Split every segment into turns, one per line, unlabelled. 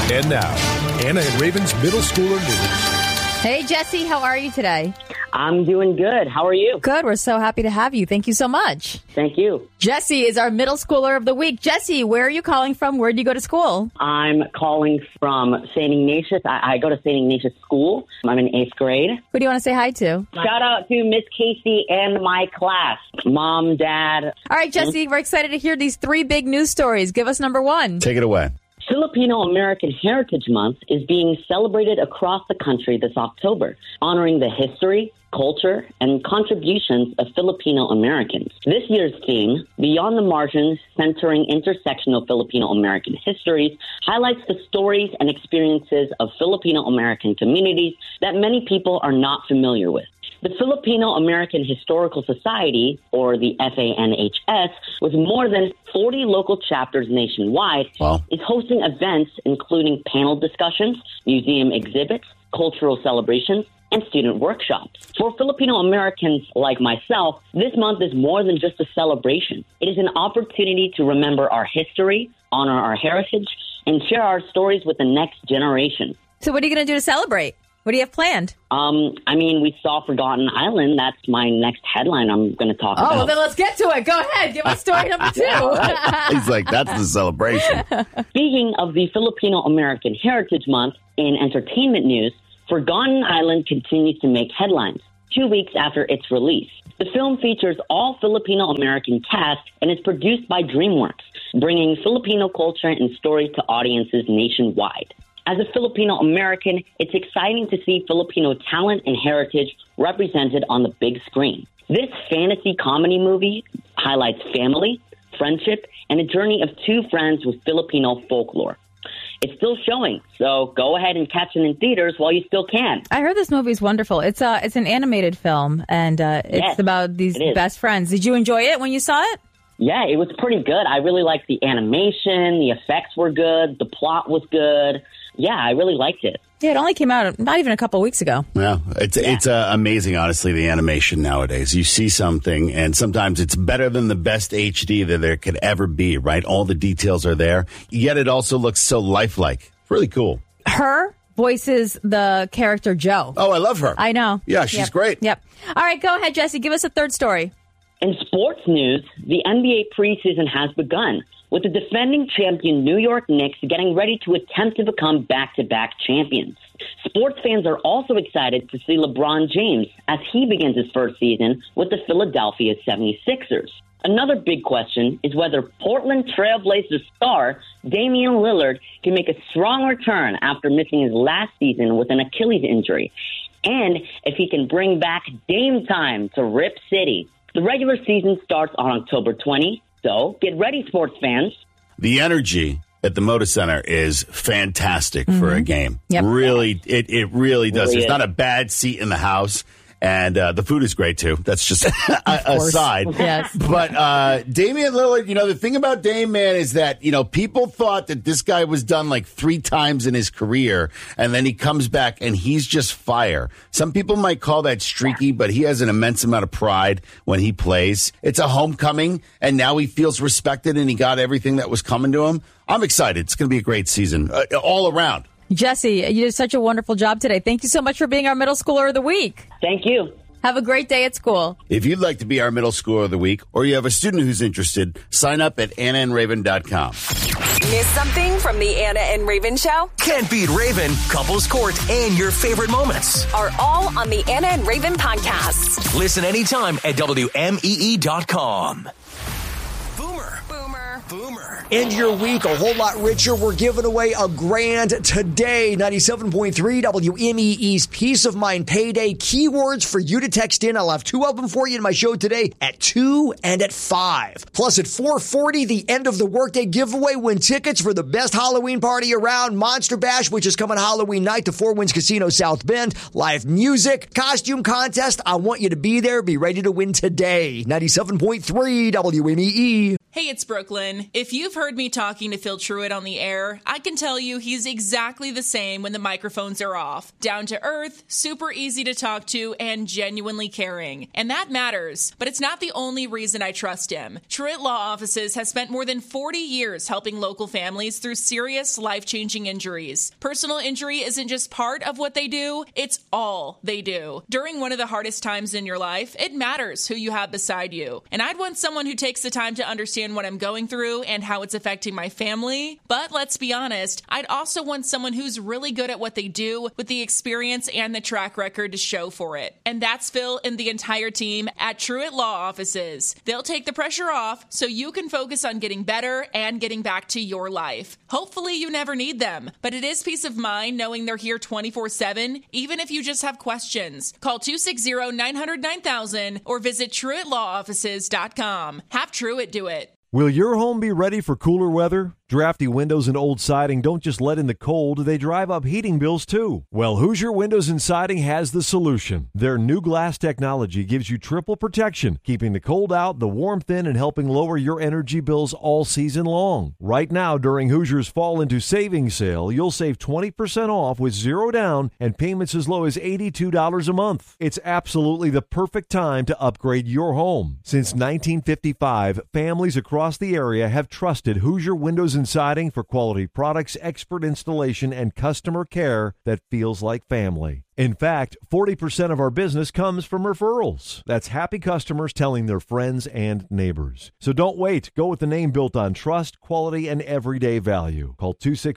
And now, Anna and Raven's Middle Schooler News.
Hey, Jesse, how are you today?
I'm doing good. How are you?
Good. We're so happy to have you. Thank you so much.
Thank you.
Jesse is our middle schooler of the week. Jesse, where are you calling from? Where do you go to school?
I'm calling from St. Ignatius. I go to St. Ignatius School. I'm in 8th grade.
Who do you want to say hi to?
Shout out to Miss Casey and my class. Mom, Dad.
All right, Jesse, we're excited to hear these 3 big news stories. Give us number 1.
Take it away.
Filipino American Heritage Month is being celebrated across the country this October, honoring the history, culture, and contributions of Filipino Americans. This year's theme, Beyond the Margins, centering intersectional Filipino American histories, highlights the stories and experiences of Filipino American communities that many people are not familiar with. The Filipino American Historical Society, or the FANHS, with more than 40 local chapters nationwide, is hosting events including panel discussions, museum exhibits, cultural celebrations, and student workshops. For Filipino Americans like myself, this month is more than just a celebration. It is an opportunity to remember our history, honor our heritage, and share our stories with the next generation.
So what are you going to do to celebrate? What do you have planned?
We saw Forgotten Island. That's my next headline I'm going to talk about.
Oh, well, then let's get to it. Go ahead. Give us story number 2.
He's like, that's the celebration.
Speaking of the Filipino American Heritage Month, in entertainment news, Forgotten Island continues to make headlines 2 weeks after its release. The film features all Filipino American cast and is produced by DreamWorks, bringing Filipino culture and stories to audiences nationwide. As a Filipino American, it's exciting to see Filipino talent and heritage represented on the big screen. This fantasy comedy movie highlights family, friendship, and a journey of 2 friends with Filipino folklore. It's still showing, so go ahead and catch it in theaters while you still can.
I heard this movie is wonderful. It's an animated film, and it's about these best friends. Did you enjoy it when you saw it?
Yeah, it was pretty good. I really liked the animation. The effects were good. The plot was good. Yeah, I really liked it.
Yeah, it only came out not even a couple of weeks ago.
Yeah, it's amazing, honestly, the animation nowadays. You see something, and sometimes it's better than the best HD that there could ever be, right? All the details are there, yet it also looks so lifelike. Really cool.
Her voices the character Joe.
Oh, I love her.
I know.
Yeah, she's great.
Yep. All right, go ahead, Jesse. Give us a 3rd story.
In sports news, the NBA preseason has begun, with the defending champion New York Knicks getting ready to attempt to become back-to-back champions. Sports fans are also excited to see LeBron James as he begins his first season with the Philadelphia 76ers. Another big question is whether Portland Trail Blazers star Damian Lillard can make a strong return after missing his last season with an Achilles injury, and if he can bring back Dame time to Rip City. The regular season starts on October 20, so get ready, sports fans.
The energy at the Moda Center is fantastic for a game.
Yep.
Really, it really does.
Really
There's
is.
not a bad seat in the house. And the food is great, too. That's just a side.
Yes.
But Damian Lillard, the thing about Dame, man, is that, people thought that this guy was done like 3 times in his career, and then he comes back and he's just fire. Some people might call that streaky, but he has an immense amount of pride when he plays. It's a homecoming, and now he feels respected, and he got everything that was coming to him. I'm excited. It's going to be a great season all around.
Jesse, you did such a wonderful job today. Thank you so much for being our middle schooler of the week.
Thank you.
Have a great day at school.
If you'd like to be our middle schooler of the week, or you have a student who's interested, sign up at AnnaandRaven.com.
Miss something from the Anna and Raven Show?
Can't beat Raven, Couples Court, and your favorite moments
Are all on the Anna and Raven podcast.
Listen anytime at WMEE.com. Boomer.
End your week a whole lot richer. We're giving away a grand today. 97.3 WMEE's Peace of Mind Payday. Keywords for you to text in. I'll have 2 of them for you in my show today at 2 and at 5. Plus at 4:40, the end of the workday giveaway. Win tickets for the best Halloween party around. Monster Bash, which is coming Halloween night to Four Winds Casino South Bend. Live music, costume contest. I want you to be there. Be ready to win today. 97.3 WMEE.
Hey, it's Brooklyn. If you've heard me talking to Phil Truitt on the air, I can tell you he's exactly the same when the microphones are off. Down to earth, super easy to talk to, and genuinely caring. And that matters, but it's not the only reason I trust him. Truitt Law Offices has spent more than 40 years helping local families through serious, life-changing injuries. Personal injury isn't just part of what they do, it's all they do. During one of the hardest times in your life, it matters who you have beside you. And I'd want someone who takes the time to understand what I'm going through and how it's affecting my family. But let's be honest, I'd also want someone who's really good at what they do with the experience and the track record to show for it. And that's Phil and the entire team at Truitt Law Offices. They'll take the pressure off so you can focus on getting better and getting back to your life. Hopefully you never need them, but it is peace of mind knowing they're here 24/7, even if you just have questions. Call 260-900-9000 or visit TruittLawOffices.com. Have Truitt do it.
Will your home be ready for cooler weather? Drafty windows and old siding don't just let in the cold, they drive up heating bills too. Well, Hoosier Windows and Siding has the solution. Their new glass technology gives you triple protection, keeping the cold out, the warmth in, and helping lower your energy bills all season long. Right now, during Hoosier's Fall into Savings Sale, you'll save 20% off with zero down and payments as low as $82 a month. It's absolutely the perfect time to upgrade your home. Since 1955, families across the area have trusted Hoosier Windows and Siding for quality products, expert installation, and customer care that feels like family. In fact, 40% of our business comes from referrals. That's happy customers telling their friends and neighbors. So don't wait. Go with the name built on trust, quality, and everyday value. Call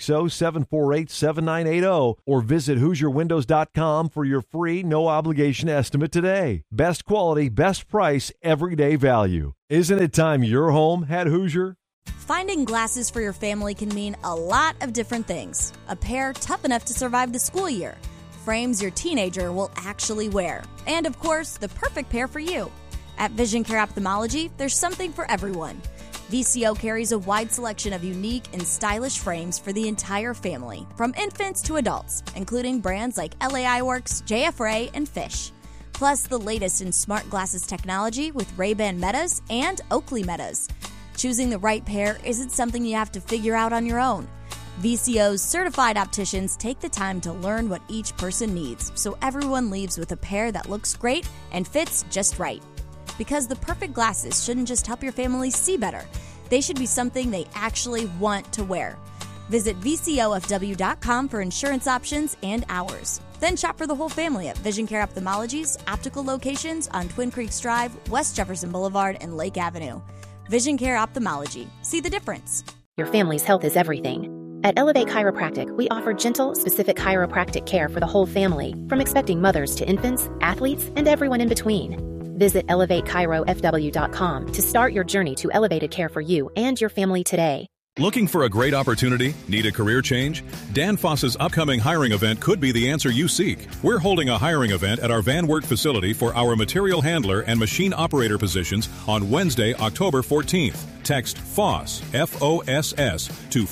260-748-7980 or visit HoosierWindows.com for your free, no-obligation estimate today. Best quality, best price, everyday value. Isn't it time your home had Hoosier?
Finding glasses for your family can mean a lot of different things. A pair tough enough to survive the school year, frames your teenager will actually wear, and of course, the perfect pair for you. At Vision Care Ophthalmology, there's something for everyone. VCO carries a wide selection of unique and stylish frames for the entire family, from infants to adults, including brands like LA Eyeworks, JF-Ray, and Fish. Plus, the latest in smart glasses technology with Ray-Ban Metas and Oakley Metas. Choosing the right pair isn't something you have to figure out on your own. VCO's certified opticians take the time to learn what each person needs, so everyone leaves with a pair that looks great and fits just right. Because the perfect glasses shouldn't just help your family see better, they should be something they actually want to wear. Visit VCOFW.com for insurance options and hours. Then shop for the whole family at Vision Care Ophthalmology's optical locations on Twin Creeks Drive, West Jefferson Boulevard, and Lake Avenue. Vision Care Ophthalmology. See the difference.
Your family's health is everything. At Elevate Chiropractic, we offer gentle, specific chiropractic care for the whole family, from expecting mothers to infants, athletes, and everyone in between. Visit ElevateChiroFW.com to start your journey to elevated care for you and your family today.
Looking for a great opportunity? Need a career change? Danfoss's upcoming hiring event could be the answer you seek. We're holding a hiring event at our Van Wert facility for our material handler and machine operator positions on Wednesday, October 14th. Text FOSS, F-O-S-S, to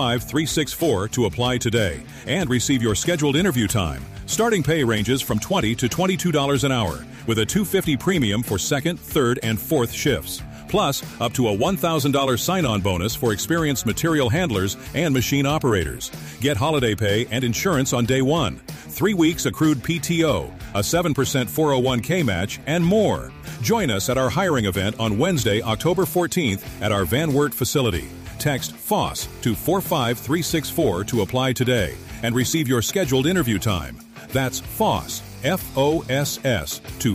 45364 to apply today and receive your scheduled interview time. Starting pay ranges from $20 to $22 an hour, with a $250 premium for second, third, and fourth shifts. Plus, up to a $1,000 sign-on bonus for experienced material handlers and machine operators. Get holiday pay and insurance on day one, 3 weeks accrued PTO, a 7% 401k match, and more. Join us at our hiring event on Wednesday, October 14th at our Van Wert facility. Text FOSS to 45364 to apply today and receive your scheduled interview time. That's FOSS, F-O-S-S, to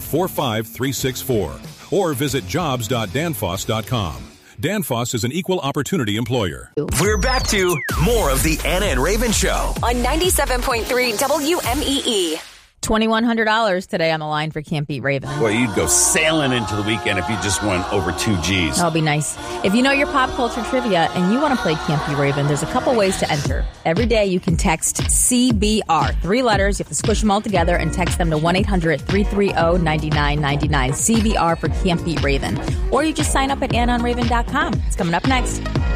45364. Or visit jobs.danfoss.com. Danfoss is an equal opportunity employer.
We're back to more of the Anna and Raven Show
on 97.3 WMEE.
$2,100 today on the line for Can't Beat Raven.
Boy, you'd go sailing into the weekend if you just won over 2 G's.
That'll be nice. If you know your pop culture trivia and you want to play Can't Beat Raven, there's a couple ways to enter. Every day you can text CBR. 3 letters. You have to squish them all together and text them to 1-800-330-9999. CBR for Can't Beat Raven. Or you just sign up at AnnaOnRaven.com. It's coming up next.